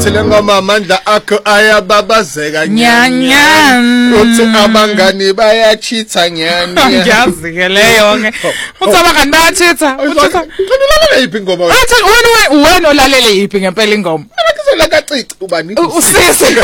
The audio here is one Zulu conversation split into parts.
uthi lengoma amandla akho ayababazeka Nyanyan. uthi abangani bayachitha nyanya Ngiyazi ke leyo ke. Uthi abangani bayachitha. uthi iphi ingoma Wena olalele iphi ngempela ingoma? Akuzela kacici ubani Usisi.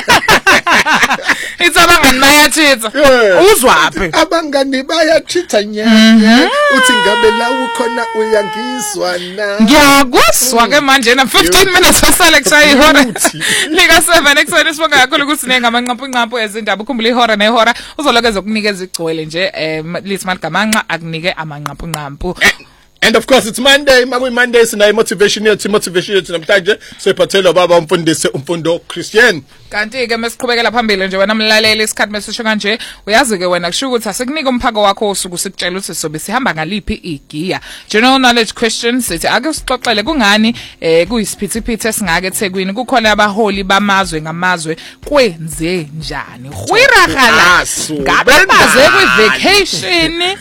Ithi abangani bayachitha. Uzwaphi? Abangani bayachitha nyanya uthi ngabe la ukhona uyangizwa na Ngiyakuzwa ke manje na 15 minutes asale kushaya ihora lika 7 ekuseni sibonga kakhulu ukuthi nengamanqaphu ezindaba ukhumbula ihora nehora uzolokeza ukunikeza igcwele nje lithi maligamanqa akunike amanqaphu. And of course it's Monday, Monday sinayi motivation yethu namhlanje siphathela baba umfundisi umfundo Christian. Kanti ke mesiqhubekela phambili nje wena mlaleli isikhathi mesisho kanje uyazi ke wena kusho ukuthi asikunika umphako wakho osuku sikutshela ukuthi sobe sihamba ngalipi igiya. General knowledge questions sithi ake sixoxele kungani kuyisiphithiphithi esingake eThekwini kukhona abaholi bamazwe ngamazwe kwenze njani. Khwiragala ngabe baze kwi vacation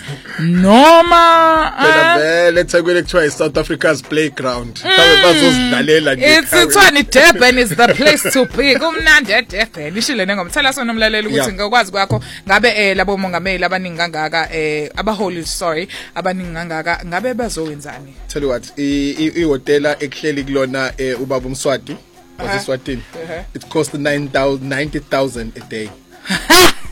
noma Let's say we're try South Africa's playground. Bazosidalela nje. It's Tshwane Durban is the place to be. Kumnandi eDurban. Ishile nengomthela sona umlaleli ukuthi ngokwazi kwakho ngabe labo mongameli abaningi kangaka abaholi abaningi kangaka ngabe bazowenzani. Tell you what, ihotela ekuhleli kulona ubaba umswati waseswatini. It cost 90,000 a day.